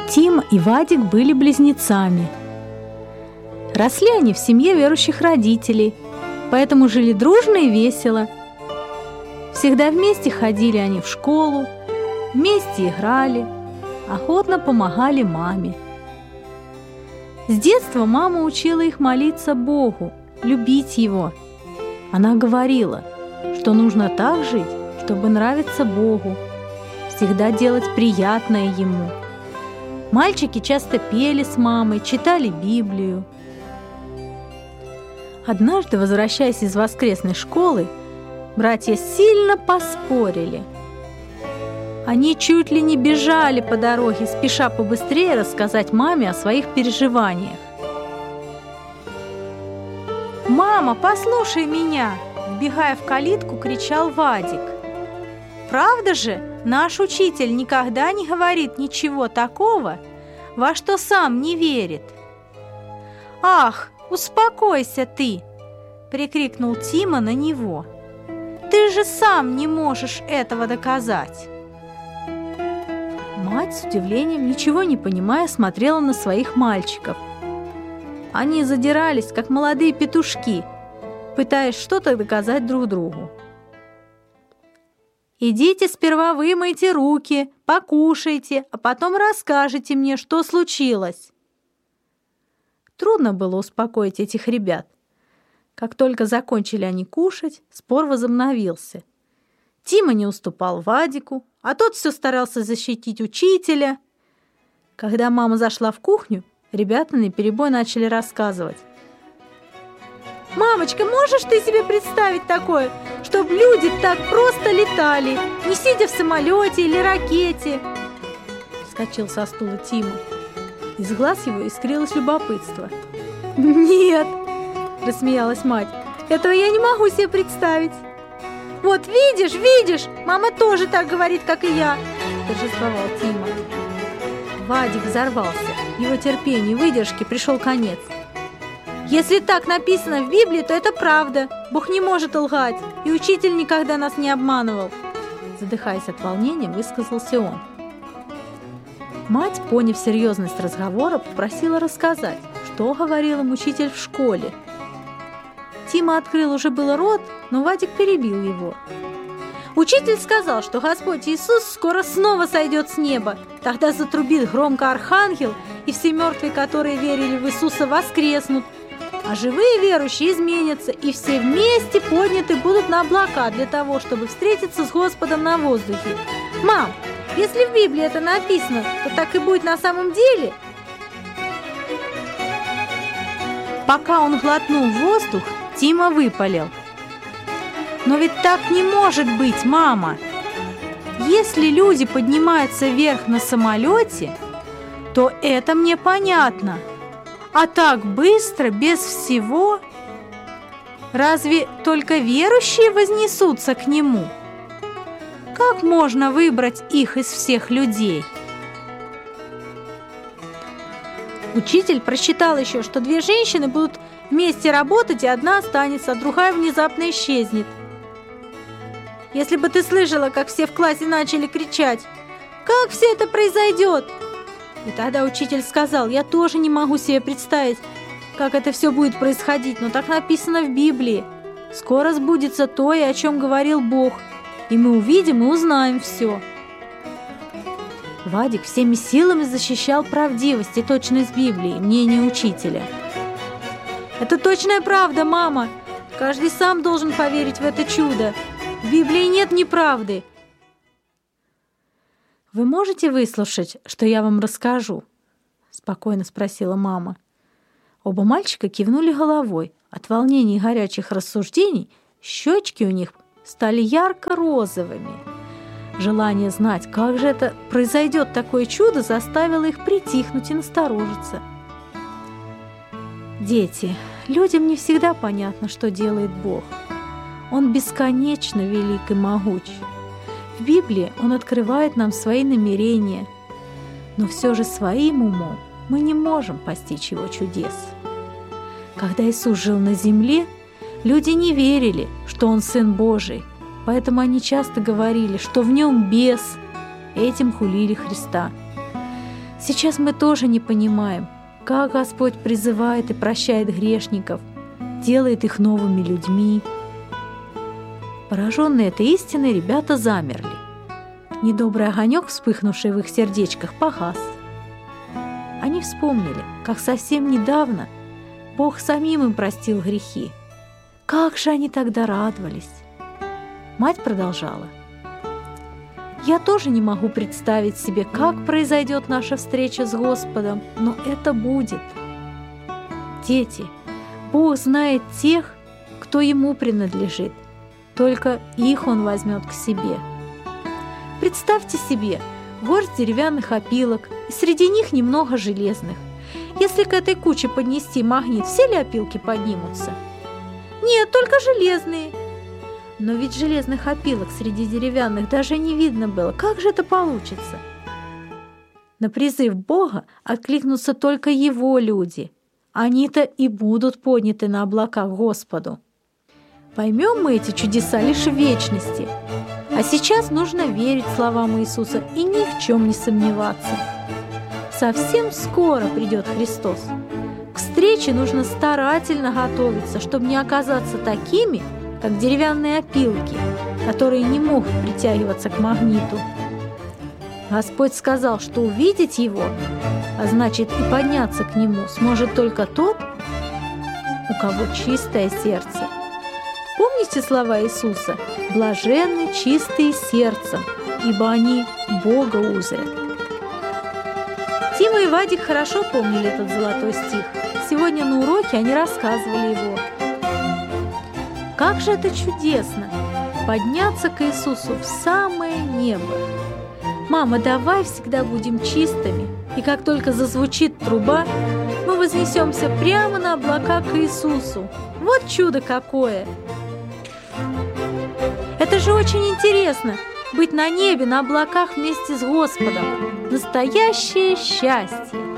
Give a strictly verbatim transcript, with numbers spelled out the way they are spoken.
Тима и Вадик были близнецами. Росли они в семье верующих родителей, поэтому жили дружно и весело. Всегда вместе ходили они в школу, вместе играли, охотно помогали маме. С детства мама учила их молиться Богу, любить Его. Она говорила, что нужно так жить, чтобы нравиться Богу, всегда делать приятное Ему. Мальчики часто пели с мамой, читали Библию. Однажды, возвращаясь из воскресной школы, братья сильно поспорили. Они чуть ли не бежали по дороге, спеша побыстрее рассказать маме о своих переживаниях. «Мама, послушай меня!» – вбегая в калитку, кричал Вадик. «Правда же, наш учитель никогда не говорит ничего такого, во что сам не верит?» «Ах, успокойся ты!» – прикрикнул Тима на него. «Ты же сам не можешь этого доказать!» Мать с удивлением, ничего не понимая, смотрела на своих мальчиков. Они задирались, как молодые петушки, пытаясь что-то доказать друг другу. «Идите сперва вымойте руки, покушайте, а потом расскажете мне, что случилось». Трудно было успокоить этих ребят. Как только закончили они кушать, спор возобновился. Тима не уступал Вадику, а тот все старался защитить учителя. Когда мама зашла в кухню, ребята наперебой начали рассказывать. «Мамочка, можешь ты себе представить такое, чтобы люди так просто летали, не сидя в самолете или ракете?» Вскочил со стула Тима. Из глаз его искрилось любопытство. «Нет!» – рассмеялась мать. «Этого я не могу себе представить!» «Вот видишь, видишь, мама тоже так говорит, как и я!» – торжествовал Тима. Вадик взорвался. Его терпению и выдержке пришел конец. «Если так написано в Библии, то это правда. Бог не может лгать, и учитель никогда нас не обманывал!» Задыхаясь от волнения, высказался он. Мать, поняв серьезность разговора, попросила рассказать, что говорил им учитель в школе. Тима открыл уже было рот, но Вадик перебил его. Учитель сказал, что Господь Иисус скоро снова сойдет с неба. Тогда затрубит громко архангел, и все мертвые, которые верили в Иисуса, воскреснут, а живые верующие изменятся, и все вместе подняты будут на облака для того, чтобы встретиться с Господом на воздухе. Мам, если в Библии это написано, то так и будет на самом деле? Пока он глотнул воздух, Тима выпалил. «Но ведь так не может быть, мама! Если люди поднимаются вверх на самолете, то это мне понятно. А так быстро, без всего? Разве только верующие вознесутся к нему? Как можно выбрать их из всех людей?» Учитель просчитал еще, что две женщины будут вместе работать, и одна останется, а другая внезапно исчезнет. Если бы ты слышала, как все в классе начали кричать: «Как все это произойдет?» И тогда учитель сказал: «Я тоже не могу себе представить, как это все будет происходить, но так написано в Библии. Скоро сбудется то, и о чем говорил Бог, и мы увидим и узнаем все». Вадик всеми силами защищал правдивость и точность Библии, мнение учителя. «Это точная правда, мама. Каждый сам должен поверить в это чудо. В Библии нет неправды». «Вы можете выслушать, что я вам расскажу?» – спокойно спросила мама. Оба мальчика кивнули головой. От волнения и горячих рассуждений щечки у них стали ярко-розовыми. Желание знать, как же это произойдет такое чудо, заставило их притихнуть и насторожиться. «Дети, людям не всегда понятно, что делает Бог. Он бесконечно велик и могуч. В Библии Он открывает нам свои намерения, но все же своим умом мы не можем постичь Его чудес. Когда Иисус жил на земле, люди не верили, что Он Сын Божий, поэтому они часто говорили, что в Нем бес, этим хулили Христа. Сейчас мы тоже не понимаем, как Господь призывает и прощает грешников, делает их новыми людьми. Пораженные этой истиной, ребята замерли. Недобрый огонек, вспыхнувший в их сердечках, погас. Они вспомнили, как совсем недавно Бог самим им простил грехи. Как же они тогда радовались! Мать продолжала. Я тоже не могу представить себе, как произойдет наша встреча с Господом, но это будет. Дети, Бог знает тех, кто Ему принадлежит, только их Он возьмет к себе. Представьте себе горсть деревянных опилок, и среди них немного железных. Если к этой куче поднести магнит, все ли опилки поднимутся? Нет, только железные. Но ведь железных опилок среди деревянных даже не видно было. Как же это получится? На призыв Бога откликнутся только Его люди. Они-то и будут подняты на облаках Господу. Поймем мы эти чудеса лишь в вечности. А сейчас нужно верить словам Иисуса и ни в чем не сомневаться. Совсем скоро придет Христос. К встрече нужно старательно готовиться, чтобы не оказаться такими, как деревянные опилки, которые не могут притягиваться к магниту. Господь сказал, что увидеть Его, а значит и подняться к Нему, сможет только тот, у кого чистое сердце. Помните слова Иисуса? «Блаженны чистые сердцем, ибо они Бога узрят». Тима и Вадик хорошо помнили этот золотой стих. Сегодня на уроке они рассказывали его. Как же это чудесно – подняться к Иисусу в самое небо. Мама, давай всегда будем чистыми, и как только зазвучит труба, мы вознесемся прямо на облака к Иисусу. Вот чудо какое! Это же очень интересно – быть на небе, на облаках вместе с Господом. Настоящее счастье!